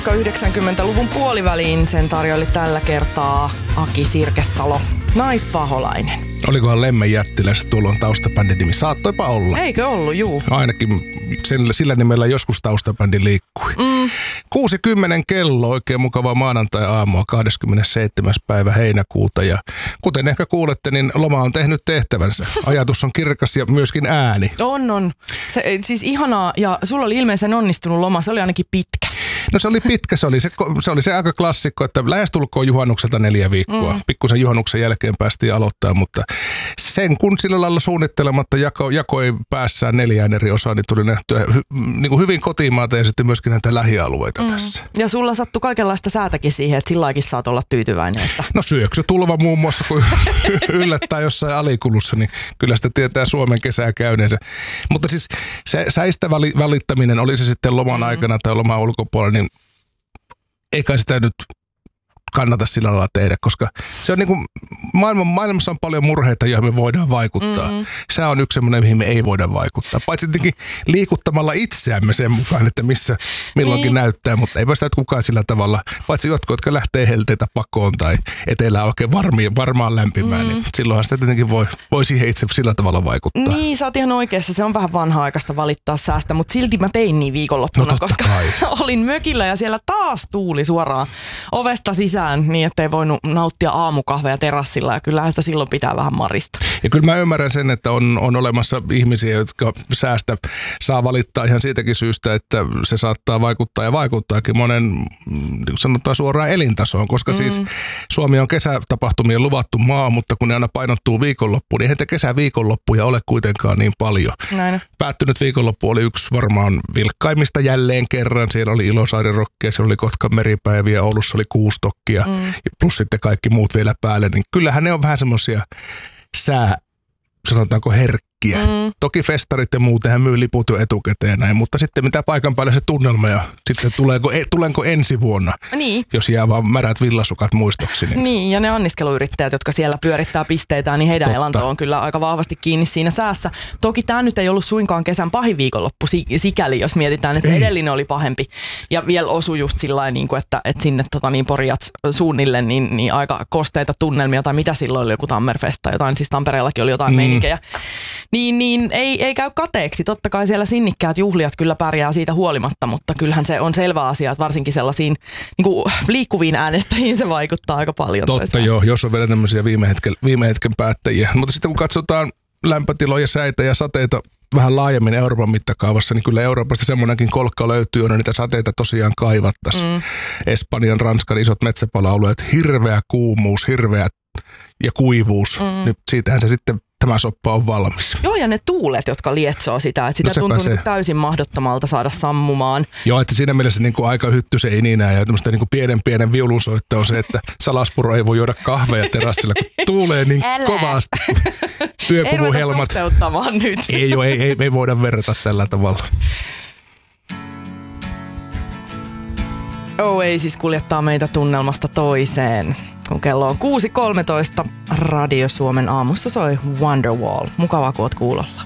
90-luvun puoliväliin sen tarjoili tällä kertaa Aki Sirkesalo, Naispaholainen. Olikohan Lemmen Jättiläiset tuolloin taustabändin nimi? Saattoipa olla. Eikö ollut, juu. Ainakin sillä nimellä joskus taustabändi liikkui. 6:10 kello, oikein mukavaa maanantai-aamua 27. päivä heinäkuuta. Ja kuten ehkä kuulette, niin loma on tehnyt tehtävänsä. Ajatus on kirkas ja myöskin ääni. On. Siis ihanaa, ja sulla oli ilmeisen onnistunut loma, se oli ainakin pitkä. No se oli pitkä, se oli se aika klassikko, että lähestulkoon juhannukselta 4 viikkoa. Pikkusen juhannuksen jälkeen päästiin aloittamaan, mutta sen kun sillä lailla suunnittelematta jakoi päässään 4 eri osaan, niin tuli nähtyä niin hyvin kotimaata ja sitten myöskin näitä lähialueita tässä. Ja sulla sattui kaikenlaista säätäkin siihen, että silläkin saat olla tyytyväinen. Että... No syöksytulva muun muassa, kun yllättää jossain alikulussa, niin kyllä sitä tietää Suomen kesää käyneensä. Mutta siis se säistä valittaminen, oli se sitten loman aikana tai loman ulkopuolella, niin eikä sitä nyt kannata sillä lailla tehdä, koska se on niin kuin, maailmassa on paljon murheita, joihin me voidaan vaikuttaa. Se on yksi semmoinen, mihin me ei voida vaikuttaa. Paitsi tietenkin liikuttamalla itseämme sen mukaan, että missä milloinkin näyttää, mutta ei sitä kukaan sillä tavalla, paitsi jotkut, jotka lähtee helteitä pakoon tai etelään oikein varmaan lämpimään, niin silloinhan sitä tietenkin voi siihen itse sillä tavalla vaikuttaa. Niin, sä oot ihan oikeassa. Se on vähän vanha-aikaista valittaa säästä, mutta silti mä tein niin viikonloppuna, koska olin mökillä ja siellä taas tuuli suoraan ovesta sisään. Niin, ettei voinut nauttia aamukahveja terassilla ja kyllähän sitä silloin pitää vähän marista. Ja kyllä mä ymmärrän sen, että on olemassa ihmisiä, jotka säästä saa valittaa ihan siitäkin syystä, että se saattaa vaikuttaa ja vaikuttaakin monen, sanotaan suoraan elintasoon, koska siis Suomi on kesätapahtumien luvattu maa, mutta kun ne aina painottuu viikonloppuun, niin eihän te kesäviikonloppuja ole kuitenkaan niin paljon. Näin. Päättynyt viikonloppu oli yksi varmaan vilkkaimmista jälleen kerran. Siellä oli Ilosaari-rockia, siellä oli Kotkan meripäiviä, Oulussa oli Kuustokkia. Plus sitten kaikki muut vielä päälle, niin kyllähän ne on vähän semmoisia sanotaanko herkkiä. Toki festarit ja muutenhan myy liput jo etukäteen näin, mutta sitten mitä paikan päälle se tunnelma ja sitten tulenko ensi vuonna, jos jää vaan märät villasukat muistoksi. Niin, ja ne anniskeluyrittäjät, jotka siellä pyörittää pisteitä, niin heidän elanto on kyllä aika vahvasti kiinni siinä säässä. Toki tämä nyt ei ollut suinkaan kesän pahin viikonloppu sikäli, jos mietitään, että edellinen oli pahempi. Ja vielä osui just sillain, niin että sinne Porijat suunnille niin aika kosteita tunnelmia, tai mitä silloin oli, joku Tammerfest tai jotain, siis Tampereellakin oli jotain meinikejä. Niin ei käy kateeksi. Totta kai siellä sinnikkäät juhlijat kyllä pärjää siitä huolimatta, mutta kyllähän se on selvä asia, että varsinkin sellaisiin niin kuin liikkuviin äänestäjiin se vaikuttaa aika paljon. Totta joo, jos on vielä tämmöisiä viime hetken päättäjiä. Mutta sitten kun katsotaan lämpötiloja, säitä ja sateita vähän laajemmin Euroopan mittakaavassa, niin kyllä Euroopasta semmoinenkin kolkka löytyy, on niitä sateita tosiaan kaivattaisiin. Espanjan, Ranskan isot metsäpaloalueet, hirveä kuumuus, hirveä ja kuivuus. Nyt siitähän se sitten tämä soppa on valmis. Joo, ja ne tuulet, jotka lietsoo sitä, että sitä tuntuu täysin mahdottomalta saada sammumaan. Joo, että siinä mielessä niin kuin aika hyttysen ininää ja tämmöistä niin kuin pienen viulunsoitto on se, että Salaspuro ei voi juoda kahveja terassilla, kun tuulee niin kovasti. Yöpuvuhelmat. Ei ruveta suhteuttamaan nyt. Ei voida verrata tällä tavalla. Oasis kuljettaa meitä tunnelmasta toiseen. Kun kello on 6.13, Radio Suomen aamussa soi Wonderwall. Mukavaa, kun oot kuulolla.